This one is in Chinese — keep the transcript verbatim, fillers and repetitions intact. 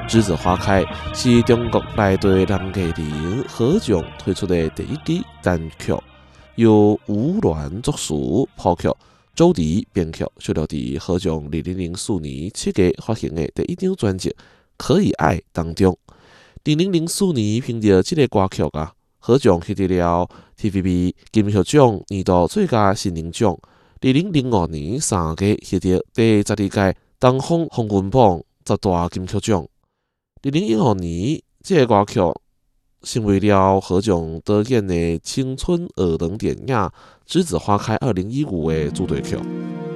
栀子花开》是中国内地男艺人何炅推出的第一支单曲，由吴鸾作词谱曲，周迪编曲，收录在何炅二零零四年七月发行的第一张专辑《可以爱》当中。二零零四年凭着这个歌曲啊，何炅获得了 T V B 金曲奖年度最佳新人奖。二零零五年三月获得第十二届东方风云榜十大金曲奖。二零一五年，这个歌曲成为了何炅导演的青春儿童电影《栀子花开二零一五》的主题曲。